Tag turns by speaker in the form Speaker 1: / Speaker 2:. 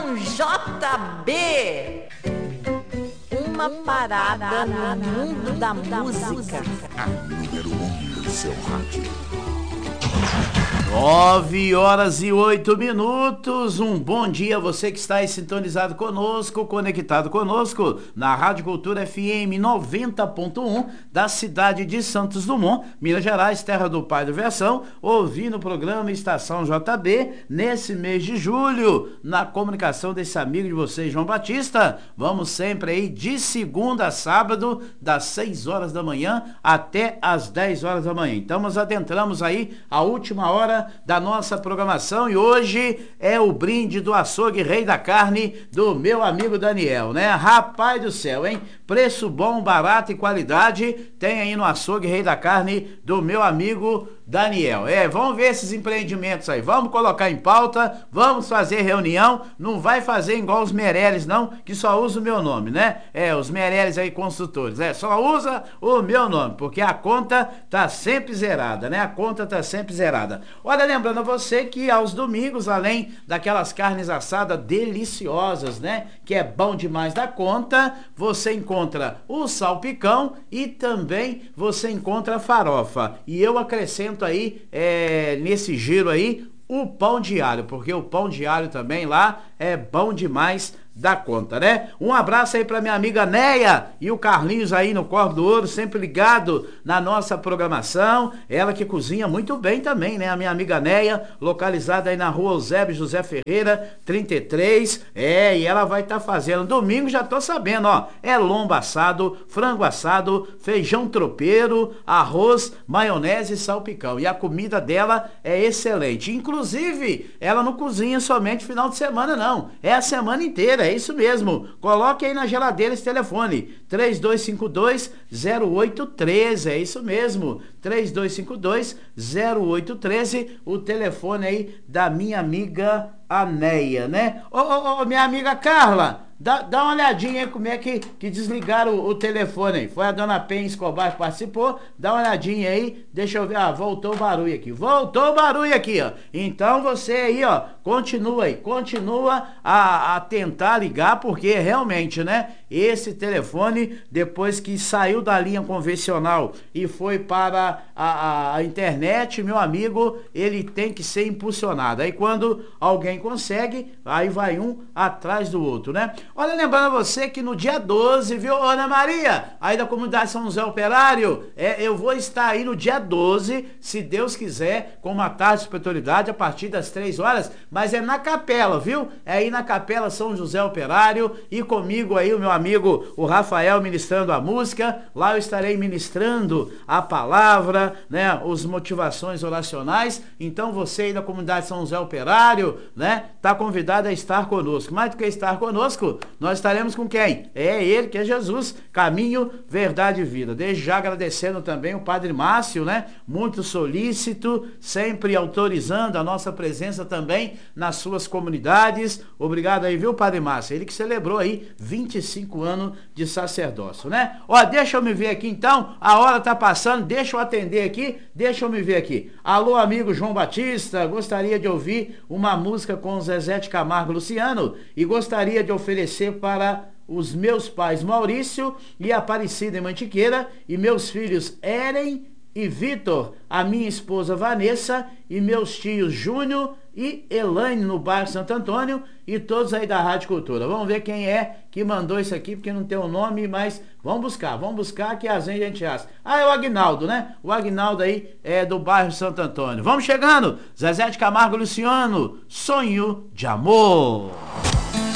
Speaker 1: Conexão JB. Uma parada no mundo da música.
Speaker 2: A número 1 do seu rádio.
Speaker 3: 9h08. Um bom dia a você que está aí sintonizado conosco, conectado conosco na Rádio Cultura FM 90.1 da cidade de Santos Dumont, Minas Gerais, terra do pai do Versão, ouvindo o programa Estação JB nesse mês de julho, na comunicação desse amigo de vocês, João Batista. Vamos sempre aí de segunda a sábado, das 6 horas da manhã até as 10 horas da manhã. Então nós adentramos aí a última hora da nossa programação e hoje é o brinde do açougue Rei da Carne do meu amigo Daniel, né? Rapaz do céu, hein? Preço bom, barato e qualidade tem aí no açougue Rei da Carne do meu amigo Daniel. Vamos ver esses empreendimentos aí, vamos colocar em pauta, vamos fazer reunião, não vai fazer igual os Meirelles não, que só usa o meu nome, né? Os Meirelles aí construtores, só usa o meu nome, porque a conta tá sempre zerada, né? A conta tá sempre zerada. Olha, lembrando a você que aos domingos, além daquelas carnes assadas deliciosas, né? Que é bom demais da conta, você encontra o salpicão e também você encontra a farofa. E eu acrescento aí, nesse giro aí, o pão de alho, porque o pão de alho também lá é bom demais da conta, né? Um abraço aí pra minha amiga Neia e o Carlinhos aí no Corvo do Ouro, sempre ligado na nossa programação. Ela que cozinha muito bem também, né? A minha amiga Neia, localizada aí na rua Eusébio José Ferreira, 33. E ela vai estar fazendo, domingo já tô sabendo, ó, lombo assado, frango assado, feijão tropeiro, arroz, maionese e salpicão. E a comida dela é excelente. Inclusive, ela não cozinha somente final de semana, não. É a semana inteira. É isso mesmo, coloque aí na geladeira esse telefone, 3252-0813, é isso mesmo, 3252-0813, o telefone aí da minha amiga Aneia, né? Minha amiga Carla, dá uma olhadinha aí como é que desligaram o telefone aí. Foi a dona Pen Escobar que participou. Dá uma olhadinha aí. Deixa eu ver. Voltou o barulho aqui. Voltou o barulho aqui, ó. Então você aí, ó, continua aí. Continua a tentar ligar, porque realmente, né? Esse telefone, depois que saiu da linha convencional e foi para a internet, meu amigo, ele tem que ser impulsionado. Aí quando alguém consegue, aí vai um atrás do outro, né? Olha, lembrando a você que no dia 12, viu, Ana Maria, aí da comunidade São José Operário, eu vou estar aí no dia 12, se Deus quiser, com uma tarde de espiritualidade a partir das 3 horas, mas é na capela, viu? É aí na capela São José Operário e comigo aí o meu amigo, o Rafael, ministrando a música. Lá eu estarei ministrando a palavra, né? Os motivações oracionais. Então você aí da comunidade São José Operário, né? Tá convidado a estar conosco. Mais do que estar conosco, nós estaremos com quem? É ele que é Jesus, caminho, verdade e vida. Desde já agradecendo também o Padre Márcio, né? Muito solícito, sempre autorizando a nossa presença também nas suas comunidades. Obrigado aí, viu, Padre Márcio? Ele que celebrou aí 25 anos de sacerdócio, né? Ó, deixa eu me ver aqui então, a hora tá passando, deixa eu atender aqui, deixa eu me ver aqui. Alô, amigo João Batista, gostaria de ouvir uma música com Zezé de Camargo e Luciano e gostaria de oferecer para os meus pais Maurício e Aparecida em Mantiqueira e meus filhos Eren e Vitor, a minha esposa Vanessa e meus tios Júnior e Elaine no bairro Santo Antônio e todos aí da Rádio Cultura. Vamos ver quem é que mandou isso aqui, porque não tem o nome, mas vamos buscar que às vezes a gente acha. É o Agnaldo, né? O Agnaldo aí é do bairro Santo Antônio. Vamos chegando, Zezé de Camargo e Luciano, Sonho de Amor.